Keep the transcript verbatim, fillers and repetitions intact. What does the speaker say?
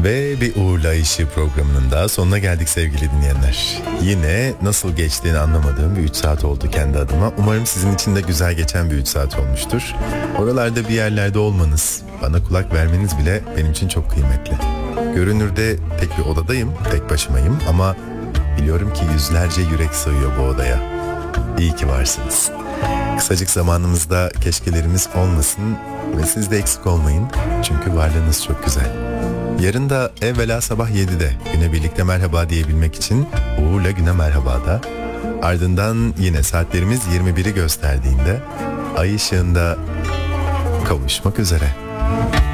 Ve bir Uğur'la İşi programının da sonuna geldik sevgili dinleyenler. Yine nasıl geçtiğini anlamadığım bir üç saat oldu kendi adıma. Umarım sizin için de güzel geçen bir üç saat olmuştur. Oralarda bir yerlerde olmanız, bana kulak vermeniz bile benim için çok kıymetli. Görünürde tek bir odadayım, tek başımayım ama biliyorum ki yüzlerce yürek sığıyor bu odaya. İyi ki varsınız. Kısacık zamanımızda keşkelerimiz olmasın ve siz de eksik olmayın. Çünkü varlığınız çok güzel. Yarın da evvela sabah yedide güne birlikte merhaba diyebilmek için Uğur'la Güne Merhaba'da. Ardından yine saatlerimiz yirmi biri gösterdiğinde ay ışığında kavuşmak üzere.